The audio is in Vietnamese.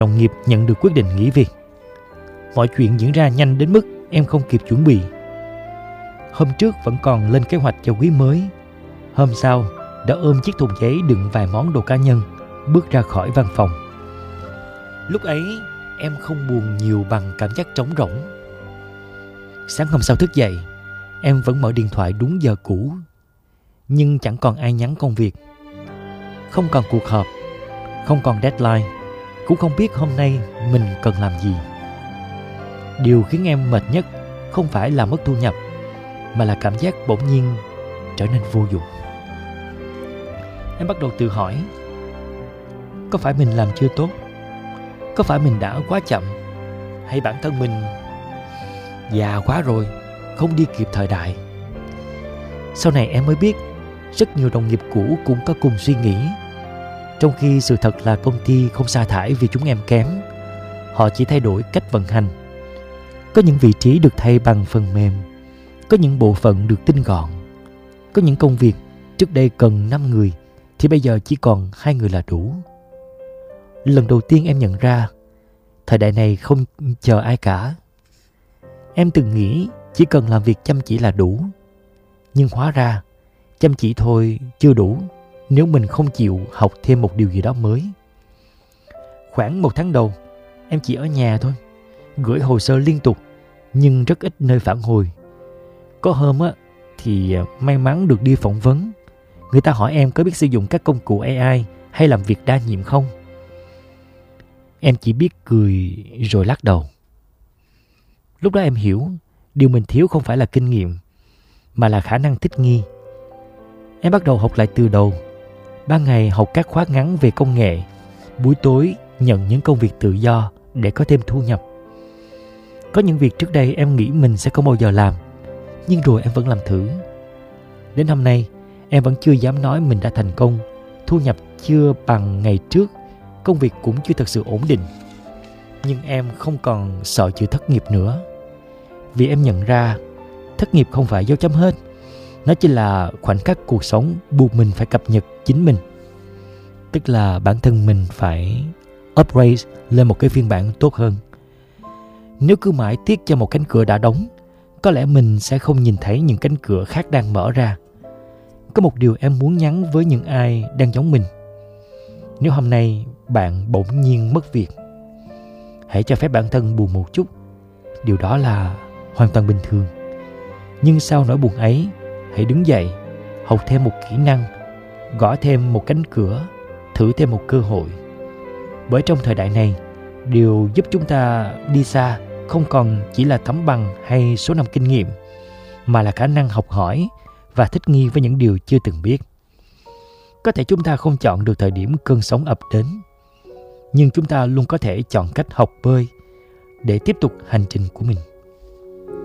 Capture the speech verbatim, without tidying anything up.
đồng nghiệp nhận được quyết định nghỉ việc. Mọi chuyện diễn ra nhanh đến mức em không kịp chuẩn bị. Hôm trước vẫn còn lên kế hoạch cho quý mới. Hôm sau đã ôm chiếc thùng giấy đựng vài món đồ cá nhân, bước ra khỏi văn phòng. Lúc ấy em không buồn nhiều bằng cảm giác trống rỗng. Sáng hôm sau thức dậy, em vẫn mở điện thoại đúng giờ cũ, nhưng chẳng còn ai nhắn công việc. Không còn cuộc họp, không còn deadline, cũng không biết hôm nay mình cần làm gì. Điều khiến em mệt nhất không phải là mất thu nhập, mà là cảm giác bỗng nhiên trở nên vô dụng. Em bắt đầu tự hỏi, có phải mình làm chưa tốt? Có phải mình đã quá chậm? Hay bản thân mình già quá rồi, không đi kịp thời đại? Sau này em mới biết, rất nhiều đồng nghiệp cũ cũng có cùng suy nghĩ. Trong khi sự thật là công ty không sa thải vì chúng em kém, họ chỉ thay đổi cách vận hành. Có những vị trí được thay bằng phần mềm, có những bộ phận được tinh gọn, có những công việc trước đây cần năm người thì bây giờ chỉ còn hai người là đủ. Lần đầu tiên em nhận ra thời đại này không chờ ai cả. Em từng nghĩ chỉ cần làm việc chăm chỉ là đủ, nhưng hóa ra chăm chỉ thôi chưa đủ nếu mình không chịu học thêm một điều gì đó mới. Khoảng một tháng đầu, em chỉ ở nhà thôi, gửi hồ sơ liên tục nhưng rất ít nơi phản hồi. Có hôm á thì may mắn được đi phỏng vấn. Người ta hỏi em có biết sử dụng các công cụ a i hay làm việc đa nhiệm không? Em chỉ biết cười rồi lắc đầu. Lúc đó em hiểu, điều mình thiếu không phải là kinh nghiệm, mà là khả năng thích nghi. Em bắt đầu học lại từ đầu. Ban ngày học các khóa ngắn về công nghệ, buổi tối nhận những công việc tự do để có thêm thu nhập. Có những việc trước đây em nghĩ mình sẽ không bao giờ làm, nhưng rồi em vẫn làm thử. Đến hôm nay, em vẫn chưa dám nói mình đã thành công. Thu nhập chưa bằng ngày trước, công việc cũng chưa thật sự ổn định. Nhưng em không còn sợ chịu thất nghiệp nữa. Vì em nhận ra, thất nghiệp không phải dấu chấm hết. Nó chỉ là khoảnh khắc cuộc sống buộc mình phải cập nhật chính mình. Tức là bản thân mình phải upgrade lên một cái phiên bản tốt hơn. Nếu cứ mãi tiếc cho một cánh cửa đã đóng, có lẽ mình sẽ không nhìn thấy những cánh cửa khác đang mở ra. Có một điều em muốn nhắn với những ai đang giống mình. Nếu hôm nay bạn bỗng nhiên mất việc, hãy cho phép bản thân buồn một chút. Điều đó là hoàn toàn bình thường. Nhưng sau nỗi buồn ấy, hãy đứng dậy, học thêm một kỹ năng, gõ thêm một cánh cửa, thử thêm một cơ hội. Bởi trong thời đại này, điều giúp chúng ta đi xa không còn chỉ là tấm bằng hay số năm kinh nghiệm, mà là khả năng học hỏi và thích nghi với những điều chưa từng biết. Có thể chúng ta không chọn được thời điểm cơn sóng ập đến, nhưng chúng ta luôn có thể chọn cách học bơi để tiếp tục hành trình của mình.